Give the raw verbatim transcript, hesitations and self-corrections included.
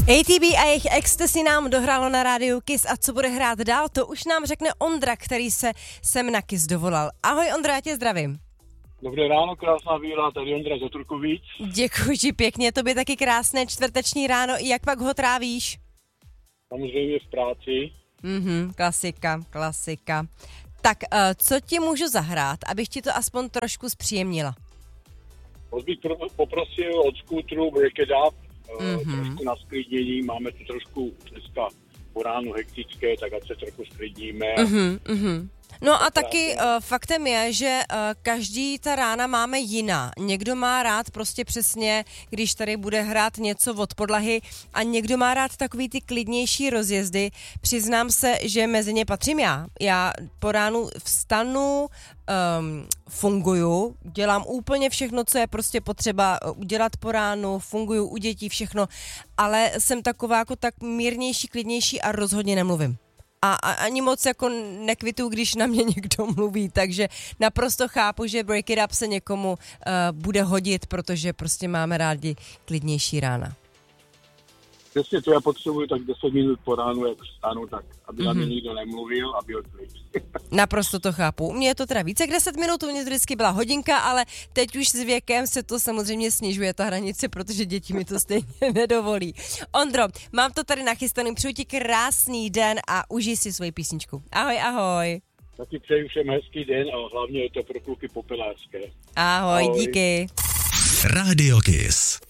A T B a jejich Ecstasy nám dohrálo na rádiu Kiss a co bude hrát dál, to už nám řekne Ondra, který se sem na Kiss dovolal. Ahoj Ondra, já tě zdravím. Dobré ráno, krásná víla, tady Ondra z Otrokovic. Děkuji ti pěkně, tobě taky krásné čtvrteční ráno, jak pak ho trávíš? Samozřejmě v práci. Mhm, klasika, klasika. Tak, uh, co ti můžu zahrát, abych ti to aspoň trošku zpříjemnila? Moc bych pro- poprosil od skútru Break It Up, Mm-hmm. trošku na sklidnění, máme tu trošku dneska po ránu hektické, tak ať se trochu sklidníme. Mm-hmm, mm-hmm. No a taky uh, faktem je, že uh, každý ta rána máme jiná. Někdo má rád prostě přesně, když tady bude hrát něco od podlahy a někdo má rád takový ty klidnější rozjezdy. Přiznám se, že mezi ně patřím já. Já po ránu vstanu, um, funguju, dělám úplně všechno, co je prostě potřeba udělat po ránu, funguju u dětí, všechno, ale jsem taková jako tak mírnější, klidnější a rozhodně nemluvím. A, a ani moc jako nekvituju, když na mě někdo mluví, takže naprosto chápu, že Break It Up se někomu uh, bude hodit, protože prostě máme rádi klidnější rána. Přesně to já potřebuji tak deset minut po ránu, jak vstanu, tak aby mm-hmm. na mě nikdo nemluvil a byl klid. Naprosto to chápu. U mě je to teda více jak deset minut, u mě vždycky byla hodinka, ale teď už s věkem se to samozřejmě snižuje ta hranice, protože děti mi to stejně nedovolí. Ondro, mám to tady nachystaný, přeju ti krásný den a užij si svoji písničku. Ahoj, ahoj. Taky přeju všem hezký den a hlavně je to pro kluky popelářské. Ahoj, ahoj. díky. Radio Kiss.